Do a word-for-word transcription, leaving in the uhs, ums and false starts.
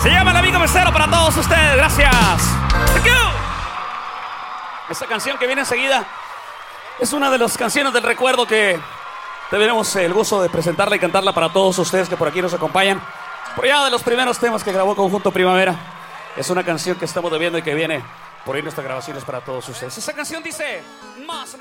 Se llama El Amigo Mesero para todos ustedes. Gracias. Thank you. Esta canción que viene enseguida es una de las canciones del recuerdo que tenemos el gusto de presentarla y cantarla para todos ustedes que por aquí nos acompañan. Por allá de los primeros temas que grabó Conjunto Primavera. Es una canción que estamos debiendo y que viene por ahí nuestras grabaciones para todos ustedes. Esa canción dice más o menos.